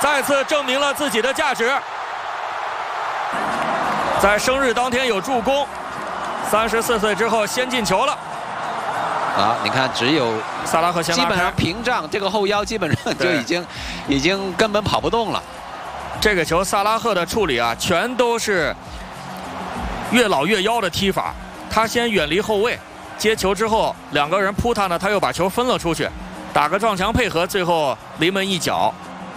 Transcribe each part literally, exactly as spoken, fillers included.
再次证明了自己的价值。在生日当天有助攻，三十四岁之后先进球了。 啊，你看，只有萨拉赫先拉开， 基本上屏障，这个后腰基本上就已经已经根本跑不动了。 这个球萨拉赫的处理啊，全都是越老越妖的踢法。他先远离后卫，接球之后两个人扑他呢，他又把球分了出去，打个撞墙配合，最后临门一脚。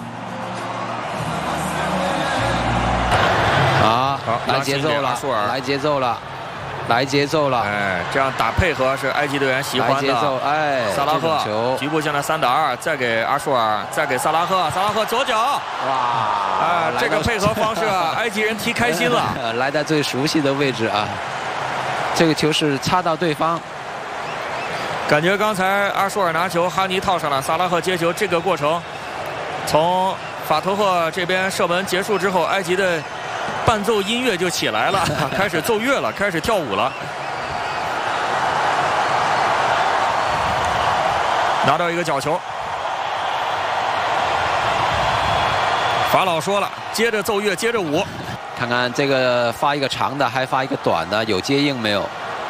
啊，来节奏了，来节奏了，来节奏了。 哎，这样打配合是埃及队员喜欢的。 来节奏，哎， 萨拉赫球局部现在三打二，再给阿舒尔，再给萨拉赫，萨拉赫左脚， 哇， 哎，这个配合方式啊，埃及人踢开心了。 来在最熟悉的位置啊，这个球是擦到对方。 感觉刚才阿舒尔拿球，哈尼套上了，萨拉赫接球，这个过程从法图赫这边射门结束之后，埃及的伴奏音乐就起来了，开始奏乐了，开始跳舞了。拿到一个角球，法老说了，接着奏乐，接着舞。 看看这个发一个长的，还发一个短的，有接应没有？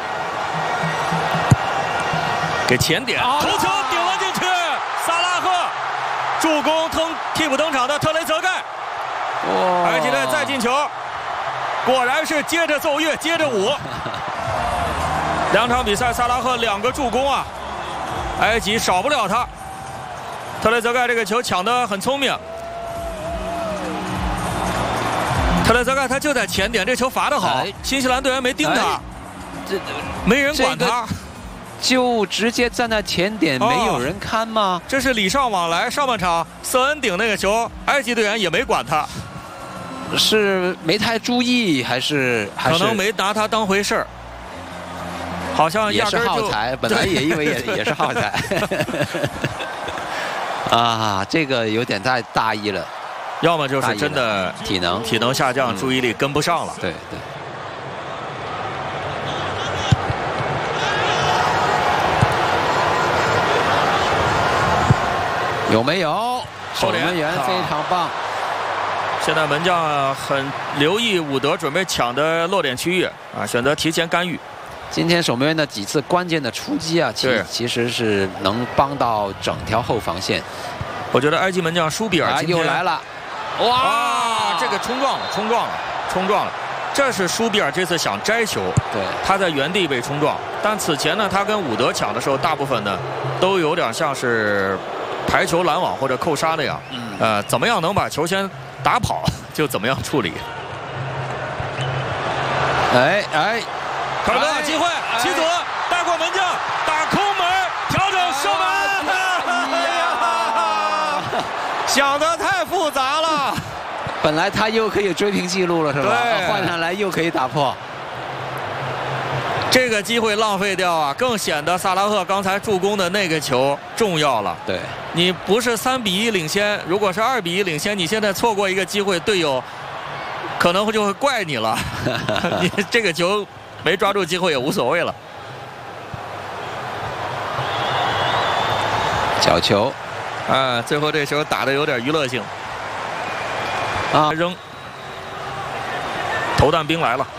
给前点，头球顶了进去，萨拉赫助攻登替补登场的特雷泽盖。 哇！ 埃及队再进球，果然是接着奏乐，接着舞。两场比赛，萨拉赫两个助攻啊，埃及少不了他。特雷泽盖这个球抢得很聪明，特雷泽盖他就在前点，这球罚得好，新西兰队员没盯他， 哎、这没人管他。 这个就直接站在前点， 哦、 没有人看吗？ 这是礼尚往来。上半场瑟恩顶那个球，埃及队员也没管他， 是没太注意，还是还是可能没拿他当回事儿？好像也是耗材，本来也以为也也是耗材。啊，这个有点太大意了， 要么就是真的体能体能下降， 嗯、 注意力跟不上了。 对对。有没有？守门员非常棒。 现在门将很留意伍德准备抢的落点区域啊，选择提前干预。 今天守门员的几次关键的出击啊，其其实是能帮到整条后防线。 我觉得埃及门将舒比尔今天又来了， 哇，啊、这个冲撞了，冲撞了，冲撞了。这是舒比尔这次想摘球， 对， 他在原地被冲撞。但此前呢，他跟伍德抢的时候，大部分呢都有点像是排球拦网或者扣杀那样， 嗯、 呃，怎么样能把球先打跑，就怎么样处理。 哎哎， 卡尔德有机会，齐佐带过门将，打空门，调整射门。哎呀，想得太复杂了。 本来他又可以追平记录了，是吧？换上来又可以打破。 这个机会浪费掉啊，更显得萨拉赫刚才助攻的那个球重要了。 对， 你不是三比一领先，如果是二比一领先，你现在错过一个机会，队友可能就会怪你了。你这个球没抓住机会也无所谓了。 角球， 啊，最后这球打得有点娱乐性。啊，扔，投弹兵来了。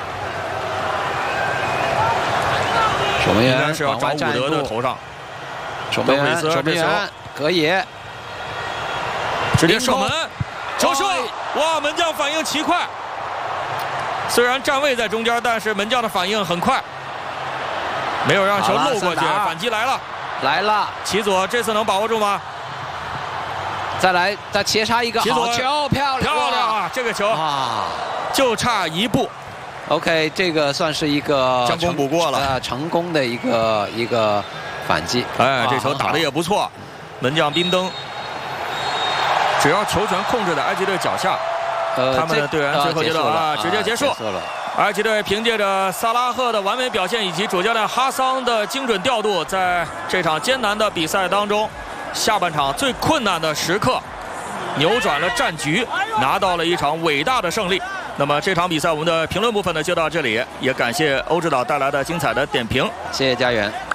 守门员应该是要找伍德的头上。 守门员，守门员可以直接射门，球射！哇，门将反应奇快。虽然站位在中间，但是门将的反应很快，没有让球漏过去。反击来了， 来了！ 齐佐这次能把握住吗？ 再来，再切插一个好球，漂亮漂亮啊！这个球啊，就差一步。 OK， 这个算是一个将功补过了， 呃，成功的一个一个反击。 哎，这球打得也不错，门将宾登，只要球权控制在埃及队脚下，呃，他们的队员最后阶段啊直接结束。埃及队凭借着萨拉赫的完美表现以及主教练哈桑的精准调度，在这场艰难的比赛当中，下半场最困难的时刻，扭转了战局，拿到了一场伟大的胜利。那么这场比赛我们的评论部分呢就到这里，也感谢欧指导带来的精彩的点评， 谢谢家园。